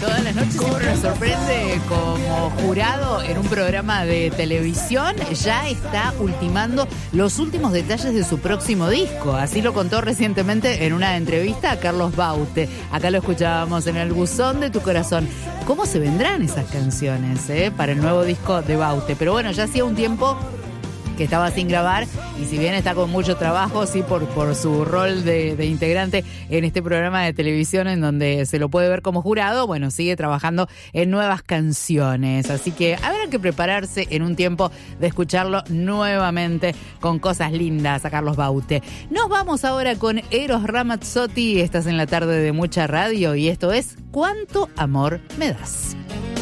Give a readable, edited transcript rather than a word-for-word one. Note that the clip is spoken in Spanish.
Todas las noches siempre nos sorprende como jurado en un programa de televisión. Ya está ultimando los últimos detalles de su próximo disco. Así lo contó recientemente en una entrevista a Carlos Baute. Acá lo escuchábamos en El Buzón de tu Corazón. ¿Cómo se vendrán esas canciones para el nuevo disco de Baute? Pero bueno, ya hacía un tiempo que estaba sin grabar, y si bien está con mucho trabajo, sí, por su rol de integrante en este programa de televisión en donde se lo puede ver como jurado, bueno, sigue trabajando en nuevas canciones, así que habrá que prepararse en un tiempo de escucharlo nuevamente con cosas lindas a Carlos Baute. Nos vamos ahora con Eros Ramazzotti. Estás en la tarde de Mucha Radio y esto es ¿Cuánto amor me das?